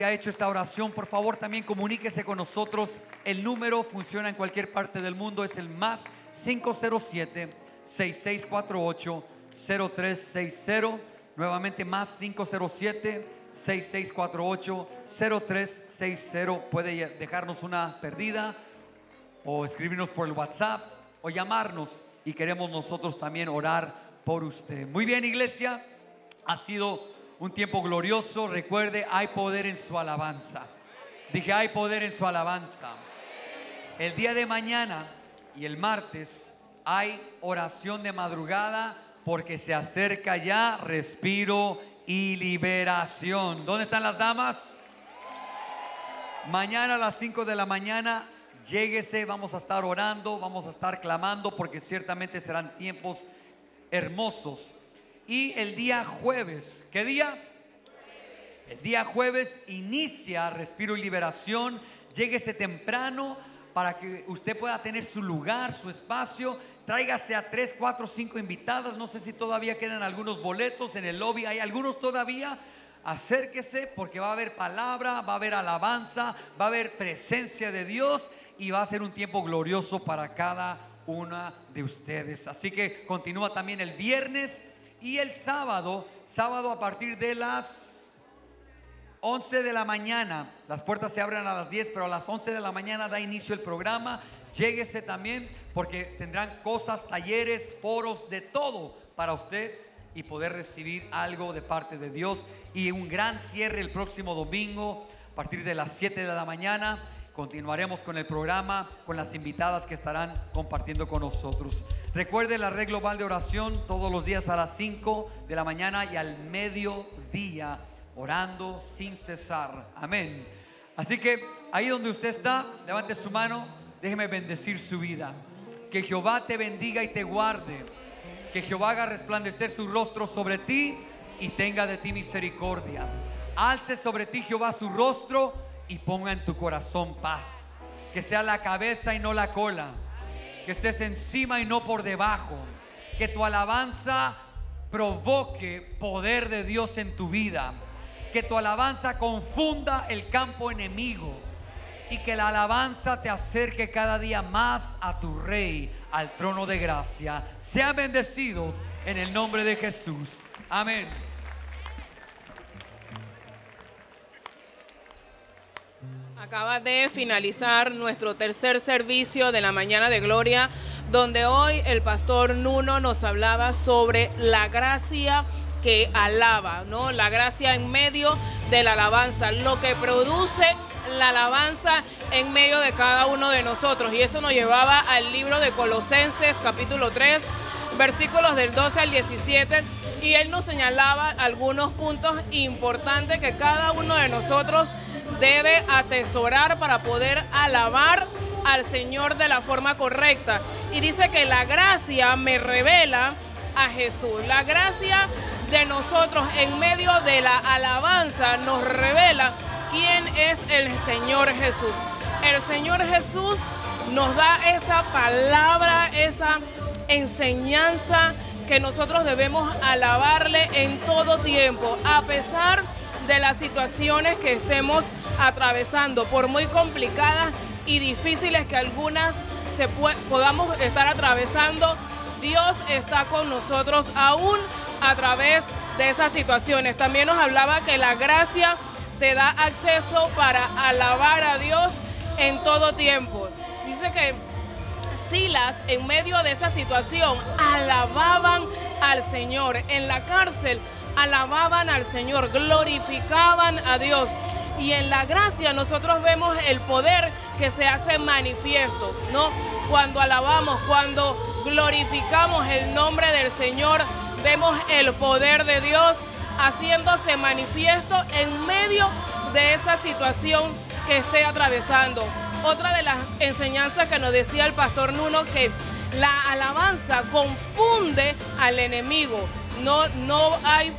Ha hecho esta oración, por favor también comuníquese con nosotros. El número funciona en cualquier parte del mundo, es el más 507-6648-0360. Nuevamente más 507-6648-0360. Puede dejarnos una perdida o escribirnos por el WhatsApp o llamarnos, y queremos nosotros también orar por usted. Muy bien, iglesia, ha sido un tiempo glorioso. Recuerde, hay poder en su alabanza. Dije, hay poder en su alabanza. El día de mañana y el martes hay oración de madrugada, porque se acerca ya respiro y liberación. ¿Dónde están las damas? Mañana a las 5 de la mañana, lléguese, vamos a estar orando, vamos a estar clamando, porque ciertamente serán tiempos hermosos. Y el día jueves, ¿qué día? El día jueves inicia respiro y liberación. Lléguese temprano para que usted pueda tener su lugar, su espacio. Tráigase a 3, 4, 5 invitadas. No sé si todavía quedan algunos boletos en el lobby. Hay algunos todavía. Acérquese, porque va a haber palabra, va a haber alabanza, va a haber presencia de Dios, y va a ser un tiempo glorioso para cada una de ustedes. Así que continúa también el viernes. Y el sábado a partir de las 11 de la mañana, las puertas se abren a las 10, pero a las 11 de la mañana da inicio el programa. Lléguese también, porque tendrán cosas, talleres, foros, de todo para usted, y poder recibir algo de parte de Dios. Y un gran cierre el próximo domingo a partir de las 7 de la mañana. Continuaremos con el programa, con las invitadas que estarán compartiendo con nosotros. Recuerde la red global de oración todos los días a las 5 de la mañana y al mediodía, orando sin cesar. Amén. Así que ahí donde usted está, levante su mano. Déjeme bendecir su vida. Que Jehová te bendiga y te guarde. Que Jehová haga resplandecer su rostro sobre ti y tenga de ti misericordia. Alce sobre ti Jehová su rostro y ponga en tu corazón paz. Que sea la cabeza y no la cola. Que estés encima y no por debajo. Que tu alabanza provoque poder de Dios en tu vida. Que tu alabanza confunda el campo enemigo. Y que la alabanza te acerque cada día más a tu Rey, al trono de gracia. Sean bendecidos en el nombre de Jesús. Amén. Acaba de finalizar nuestro tercer servicio de la mañana de gloria, donde hoy el pastor Nuno nos hablaba sobre la gracia que alaba, ¿no? La gracia en medio de la alabanza, lo que produce la alabanza en medio de cada uno de nosotros. Y eso nos llevaba al libro de Colosenses capítulo 3, versículos del 12 al 17. Y él nos señalaba algunos puntos importantes que cada uno de nosotros debe atesorar para poder alabar al Señor de la forma correcta. Y dice que la gracia me revela a Jesús. La gracia de nosotros en medio de la alabanza nos revela quién es el Señor Jesús. El Señor Jesús nos da esa palabra, esa enseñanza que nosotros debemos alabarle en todo tiempo, a pesar de las situaciones que estemos atravesando, por muy complicadas y difíciles que algunas podamos estar atravesando. Dios está con nosotros aún a través de esas situaciones. También nos hablaba que la gracia te da acceso para alabar a Dios en todo tiempo. Dice que Silas, en medio de esa situación, alababan al Señor. En la cárcel alababan al Señor, glorificaban a Dios. Y en la gracia nosotros vemos el poder que se hace manifiesto, ¿no? Cuando alabamos, cuando glorificamos el nombre del Señor, vemos el poder de Dios haciéndose manifiesto en medio de esa situación que esté atravesando. Otra de las enseñanzas que nos decía el pastor Nuno, que la alabanza confunde al enemigo. No hay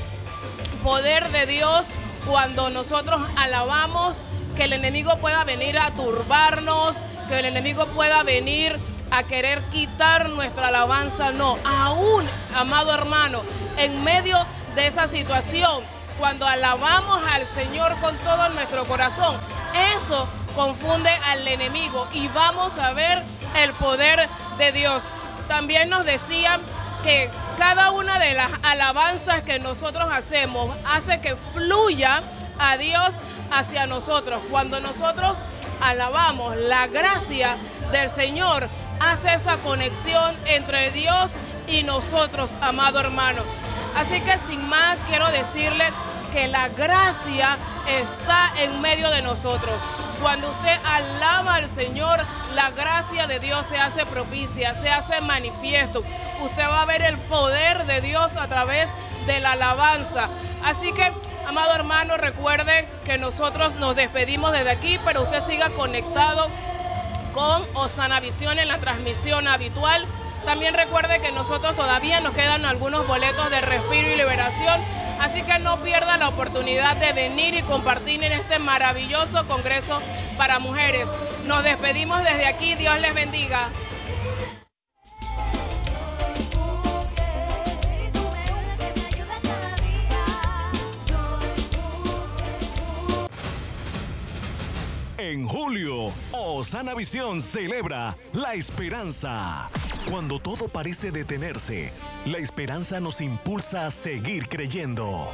poder de Dios cuando nosotros alabamos, que el enemigo pueda venir a turbarnos, que el enemigo pueda venir a querer quitar nuestra alabanza. No, aún, amado hermano, en medio de esa situación, cuando alabamos al Señor con todo nuestro corazón, eso confunde al enemigo y vamos a ver el poder de Dios. También nos decían que cada una de las alabanzas que nosotros hacemos hace que fluya a Dios hacia nosotros. Cuando nosotros alabamos, la gracia del Señor hace esa conexión entre Dios y nosotros, amado hermano. Así que sin más quiero decirle que la gracia está en medio de nosotros. Cuando usted alaba al Señor, la gracia de Dios se hace propicia, se hace manifiesto. Usted va a ver el poder de Dios a través de la alabanza. Así que, amado hermano, recuerde que nosotros nos despedimos desde aquí, pero usted siga conectado con Osana Visión en la transmisión habitual. También recuerde que nosotros todavía nos quedan algunos boletos de respiro y liberación. Así que no pierda la oportunidad de venir y compartir en este maravilloso congreso para mujeres. Nos despedimos desde aquí. Dios les bendiga. En julio, Osana Visión celebra la esperanza. Cuando todo parece detenerse, la esperanza nos impulsa a seguir creyendo.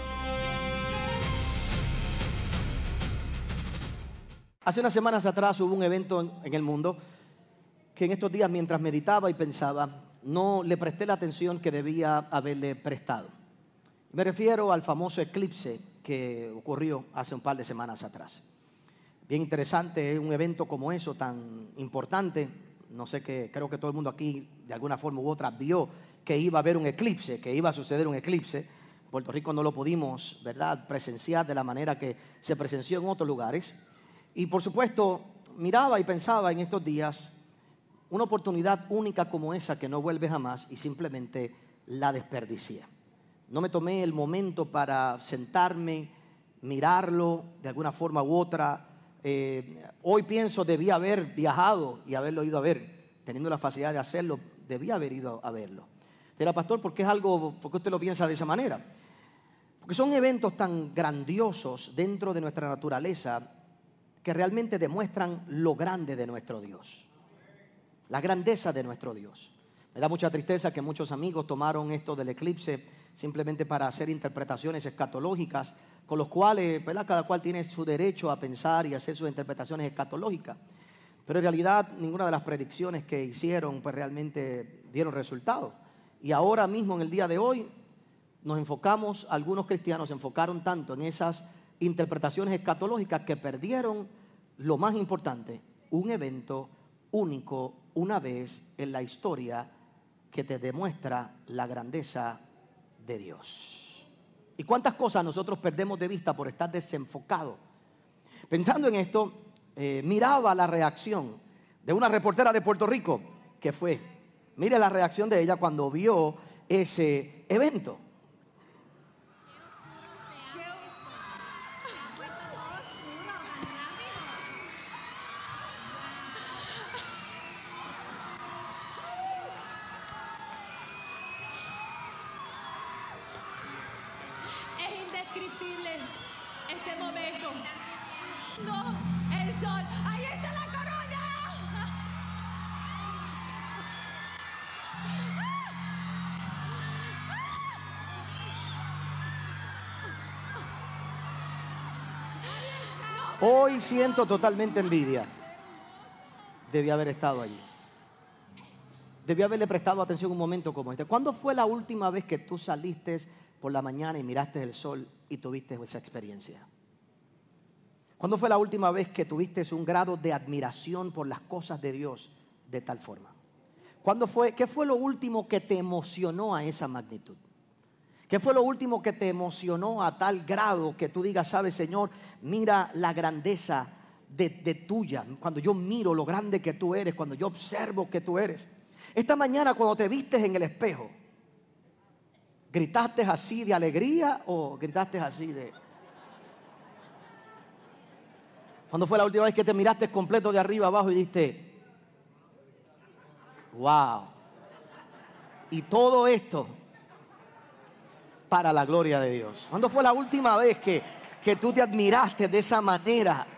Hace unas semanas atrás hubo un evento en el mundo que en estos días, mientras meditaba y pensaba, no le presté la atención que debía haberle prestado. Me refiero al famoso eclipse que ocurrió hace un par de semanas atrás. Bien interesante, es un evento como eso, tan importante. No sé, creo que todo el mundo aquí de alguna forma u otra vio que iba a haber un eclipse, que iba a suceder un eclipse. En Puerto Rico no lo pudimos, ¿verdad?, presenciar de la manera que se presenció en otros lugares. Y por supuesto, miraba y pensaba en estos días una oportunidad única como esa que no vuelve jamás y simplemente la desperdicié. No me tomé el momento para sentarme, mirarlo de alguna forma u otra. Hoy pienso, debía haber viajado y haberlo ido a ver, teniendo la facilidad de hacerlo, debía haber ido a verlo. Pero pastor, ¿por qué usted lo piensa de esa manera? Porque son eventos tan grandiosos dentro de nuestra naturaleza que realmente demuestran lo grande de nuestro Dios, la grandeza de nuestro Dios. Me da mucha tristeza que muchos amigos tomaron esto del eclipse simplemente para hacer interpretaciones escatológicas, con los cuales, ¿verdad?, cada cual tiene su derecho a pensar y hacer sus interpretaciones escatológicas. Pero en realidad ninguna de las predicciones que hicieron pues realmente dieron resultado. Y ahora mismo, en el día de hoy, algunos cristianos se enfocaron tanto en esas interpretaciones escatológicas que perdieron lo más importante, un evento único una vez en la historia que te demuestra la grandeza de Dios. ¿Y cuántas cosas nosotros perdemos de vista por estar desenfocados? Pensando en esto, miraba la reacción de una reportera de Puerto Rico que fue, mire la reacción de ella cuando vio ese evento. Este momento. No, el sol. Ahí está la corona. Hoy siento totalmente envidia. Debí haber estado allí. Debí haberle prestado atención un momento como este. ¿Cuándo fue la última vez que tú saliste por la mañana y miraste el sol y tuviste esa experiencia? ¿Cuándo fue la última vez que tuviste un grado de admiración por las cosas de Dios de tal forma? ¿Qué fue lo último que te emocionó a esa magnitud? ¿Qué fue lo último que te emocionó a tal grado que tú digas, sabes, Señor, mira la grandeza de tuya? Cuando yo miro lo grande que tú eres, cuando yo observo que tú eres. Esta mañana cuando te vistes en el espejo, ¿gritaste así de alegría o gritaste así de...? ¿Cuándo fue la última vez que te miraste completo de arriba abajo y dijiste, wow? Y todo esto para la gloria de Dios? ¿Cuándo fue la última vez que tú te admiraste de esa manera